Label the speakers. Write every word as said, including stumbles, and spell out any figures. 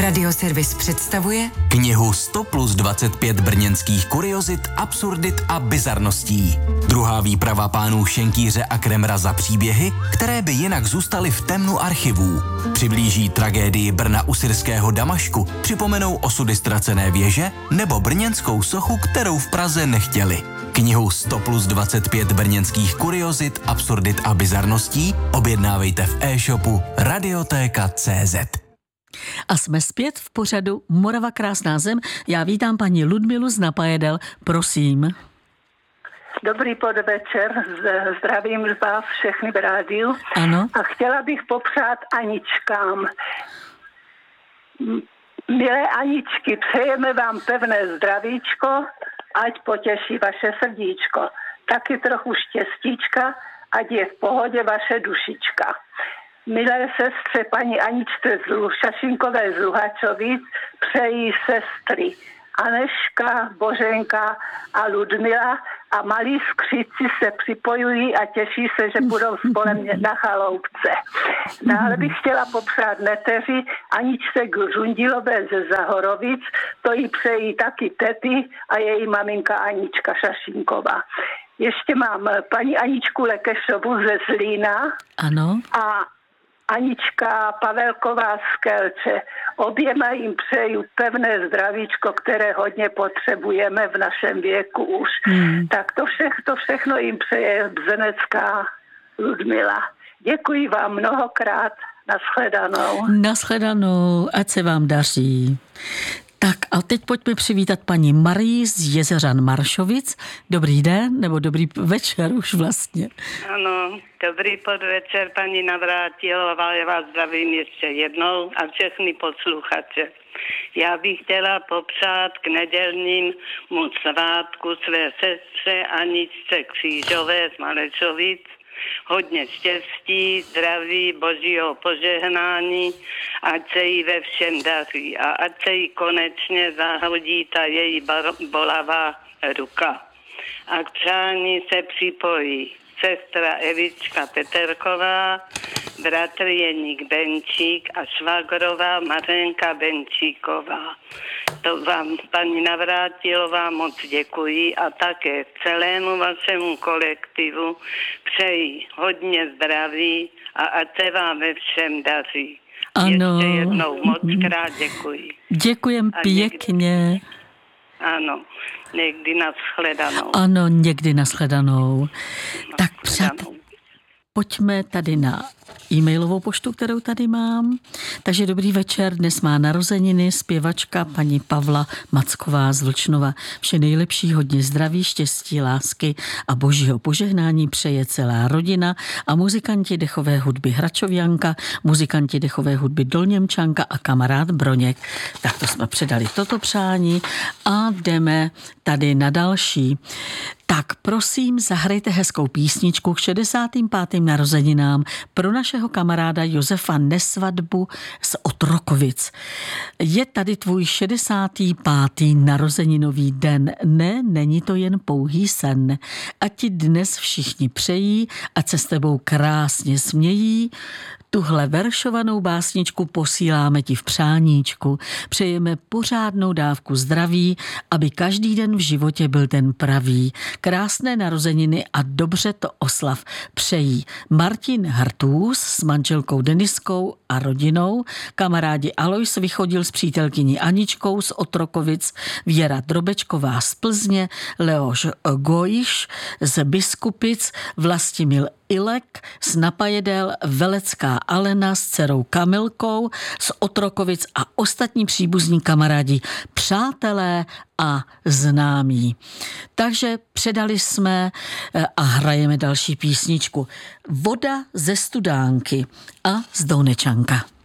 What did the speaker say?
Speaker 1: Radioservis představuje
Speaker 2: knihu sto plus dvacet pět brněnských kuriozit, absurdit a bizarností. Druhá výprava pánů Šenkýře a Kremra za příběhy, které by jinak zůstaly v temnu archivů. Přiblíží tragédii Brna u syrského Damašku, připomenou osudy ztracené věže nebo brněnskou sochu, kterou v Praze nechtěli. Knihu sto plus dvacet pět brněnských kuriozit, absurdit a bizarností objednávejte v e-shopu radiotéka tečka cé zet.
Speaker 3: A jsme zpět v pořadu Morava krásná zem. Já vítám paní Ludmilu z Napajedel, prosím.
Speaker 4: Dobrý podvečer, zdravím vás všechny v rádiu.
Speaker 3: Ano.
Speaker 4: A chtěla bych popřát Aničkám. Milé Aničky, přejeme vám pevné zdravíčko, ať potěší vaše srdíčko. Taky trochu štěstíčka, ať je v pohodě vaše dušička. Milé sestře paní Aničce z Šašinkové z Luhačovic přejí sestry Aneška, Boženka a Ludmila a malí skříci se připojují a těší se, že budou spole mě na chaloupce. Dále bych chtěla popřát neteři Aničce Žundilové ze Zahorovic, to jí přejí taky tety a její maminka Anička Šašinková. Ještě mám paní Aničku Lekešovu ze Zlína.
Speaker 3: Ano.
Speaker 4: A Anička Pavelková z Kelče. Oběma jim přeju pevné zdravíčko, které hodně potřebujeme v našem věku už. Hmm. Tak to, všech, to všechno jim přeje bzenecká Ludmila. Děkuji vám mnohokrát. Nashledanou.
Speaker 3: Nashledanou, ať se vám daří. Tak a teď pojďme přivítat paní Marii z Jezeřan Maršovic. Dobrý den, nebo dobrý večer už vlastně.
Speaker 5: Ano, dobrý podvečer, paní Navrátilová, já vás zdravím ještě jednou a všechny posluchače. Já bych chtěla popřát k nedělnímu svátku své sestře Aničce Křížové z Malešovic hodně štěstí, zdraví, božího požehnání, ať se jí ve všem daří a ať se jí konečně zahodí ta její bolavá ruka. A k přání se připojí sestra Evička Peterková, bratr Jeník Benčík a švagrová Mařenka Benčíková. To vám, paní Navrátilová, moc děkuji a také celému vašemu kolektivu přeji hodně zdraví a ať se vám ve všem daří.
Speaker 3: Ano.
Speaker 5: Ještě jednou moc krát děkuji.
Speaker 3: Děkujem pěkně.
Speaker 5: Někdy, ano, někdy nashledanou.
Speaker 3: Ano, někdy nashledanou. Tak přátelé, pojďme tady na e-mailovou poštu, kterou tady mám. Takže dobrý večer, dnes má narozeniny zpěvačka paní Pavla Macková z Vlčnova. Vše nejlepší, hodně zdraví, štěstí, lásky a božího požehnání přeje celá rodina a muzikanti dechové hudby Hračovianka, muzikanti dechové hudby Dolněmčanka a kamarád Broněk. Tak to jsme předali toto přání a jdeme tady na další. Tak prosím, zahrajte hezkou písničku k šedesátým pátým narozeninám pro našeho kamaráda Josefa Nesvadbu z Otrokovic. Je tady tvůj šedesátý pátý narozeninový den. Ne, není to jen pouhý sen. Ať ti dnes všichni přejí, ať se s tebou krásně smějí. Tuhle veršovanou básničku posíláme ti v přáníčku. Přejeme pořádnou dávku zdraví, aby každý den v životě byl ten pravý. Krásné narozeniny a dobře to oslav přejí Martin Hartůz s manželkou Deniskou a rodinou, kamarádi Alois Vychodil s přítelkyní Aničkou z Otrokovic, Věra Drobečková z Plzně, Leoš Gojiš z Biskupic, Vlastimil Ilek z Napajedel, Velecká Alena s dcerou Kamilkou z Otrokovic a ostatní příbuzní kamarádi, přátelé a známí. Takže předali jsme a hrajeme další písničku. Voda ze Studánky a z Dounečanka.